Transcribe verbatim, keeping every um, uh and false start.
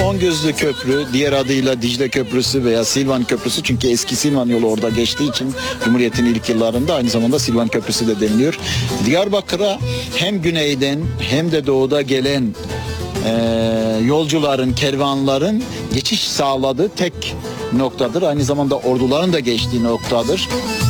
On Gözlü Köprü, diğer adıyla Dicle Köprüsü veya Silvan Köprüsü, çünkü eski Silvan yolu orada geçtiği için Cumhuriyet'in ilk yıllarında aynı zamanda Silvan Köprüsü de deniliyor. Diyarbakır'a hem güneyden hem de doğuda gelen e, yolcuların, kervanların geçiş sağladığı tek noktadır. Aynı zamanda orduların da geçtiği noktadır.